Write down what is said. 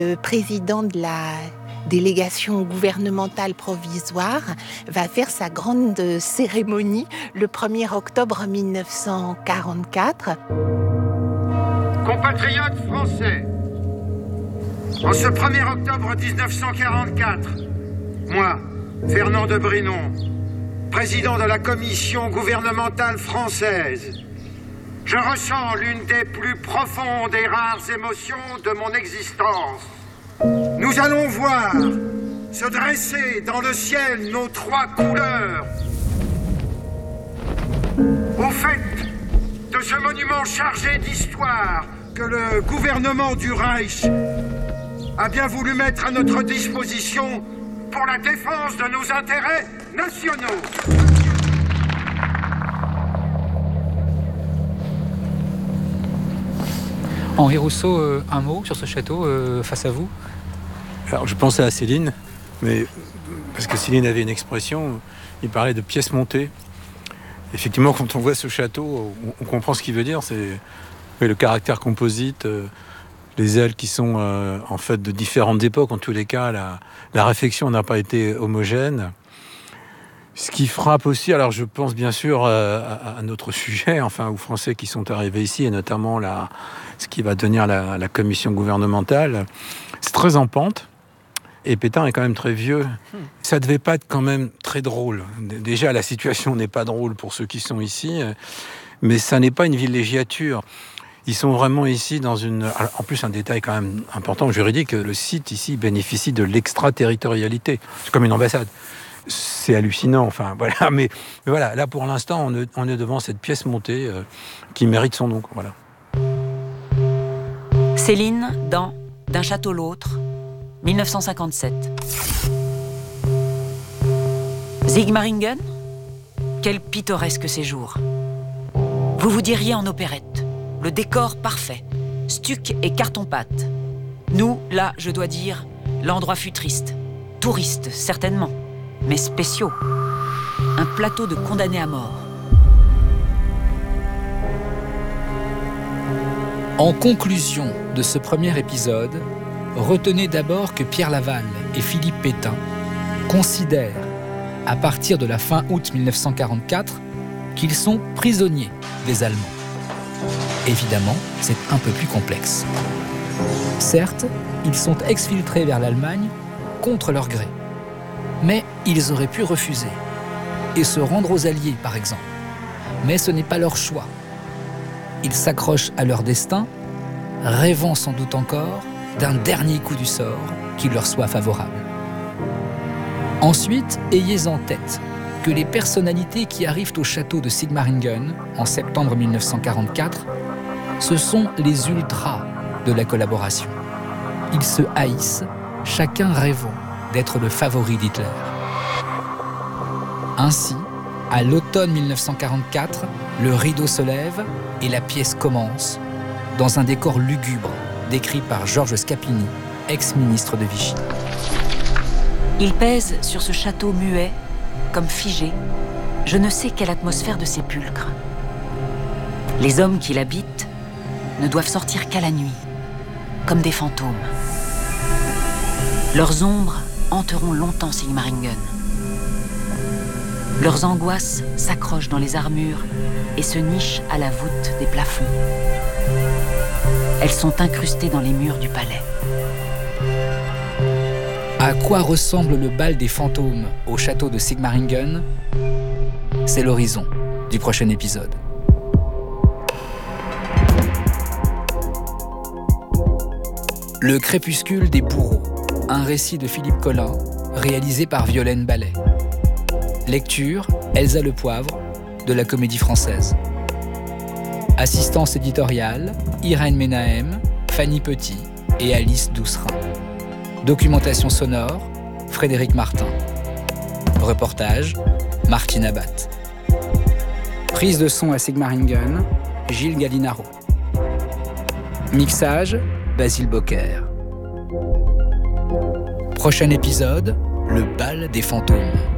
Le président de la délégation gouvernementale provisoire va faire sa grande cérémonie le 1er octobre 1944. Compatriotes français, en ce 1er octobre 1944, moi, Fernand de Brinon, président de la commission gouvernementale française, je ressens l'une des plus profondes et rares émotions de mon existence. Nous allons voir se dresser dans le ciel nos 3 couleurs. Au fait de ce monument chargé d'histoire que le gouvernement du Reich a bien voulu mettre à notre disposition pour la défense de nos intérêts nationaux. Henri Rousseau, un mot sur ce château face à vous? Alors je pensais à Céline, mais parce que Céline avait une expression, il parlait de pièces montées. Effectivement, quand on voit ce château, on comprend ce qu'il veut dire. C'est le caractère composite, les ailes qui sont en fait de différentes époques. En tous les cas, la réflexion n'a pas été homogène. Ce qui frappe aussi, alors je pense bien sûr à notre sujet, enfin aux Français qui sont arrivés ici, et notamment ce qui va devenir la commission gouvernementale. C'est très en pente. Et Pétain est quand même très vieux. Ça devait pas être quand même très drôle. Déjà, la situation n'est pas drôle pour ceux qui sont ici, mais ça n'est pas une villégiature. Ils sont vraiment ici dans une... Alors, en plus, un détail quand même important juridique, le site ici bénéficie de l'extraterritorialité. C'est comme une ambassade. C'est hallucinant, enfin voilà. Mais voilà, là pour l'instant, on est devant cette pièce montée qui mérite son nom. Voilà. Céline dans D'un château l'autre, 1957. Sigmaringen, quel pittoresque séjour. Vous vous diriez en opérette, le décor parfait, stuc et carton-pâte. Nous, là, je dois dire, l'endroit fut triste. Touristes, certainement, mais spéciaux. Un plateau de condamnés à mort. En conclusion de ce premier épisode, retenez d'abord que Pierre Laval et Philippe Pétain considèrent, à partir de la fin août 1944, qu'ils sont prisonniers des Allemands. Évidemment, c'est un peu plus complexe. Certes, ils sont exfiltrés vers l'Allemagne contre leur gré. Mais ils auraient pu refuser et se rendre aux Alliés, par exemple. Mais ce n'est pas leur choix. Ils s'accrochent à leur destin, rêvant sans doute encore d'un dernier coup du sort qui leur soit favorable. Ensuite, ayez en tête que les personnalités qui arrivent au château de Sigmaringen en septembre 1944, ce sont les ultras de la collaboration. Ils se haïssent, chacun rêvant d'être le favori d'Hitler. Ainsi, à l'automne 1944, le rideau se lève et la pièce commence dans un décor lugubre décrit par Georges Scapini, ex-ministre de Vichy. Il pèse sur ce château muet, comme figé, je ne sais quelle atmosphère de sépulcre. Les hommes qui l'habitent ne doivent sortir qu'à la nuit, comme des fantômes. Leurs ombres hanteront longtemps Sigmaringen. Leurs angoisses s'accrochent dans les armures et se nichent à la voûte des plafonds. Elles sont incrustées dans les murs du palais. À quoi ressemble le bal des fantômes au château de Sigmaringen? C'est l'horizon du prochain épisode. Le crépuscule des bourreaux, un récit de Philippe Collin, réalisé par Violaine Ballet. Lecture, Elsa Lepoivre, de la Comédie Française. Assistance éditoriale, Irène Ménahem, Fanny Petit et Alice Doucerin. Documentation sonore, Frédéric Martin. Reportage, Martine Abat. Prise de son à Sigmaringen, Gilles Gallinaro. Mixage, Basile Bocquer. Prochain épisode, le bal des fantômes.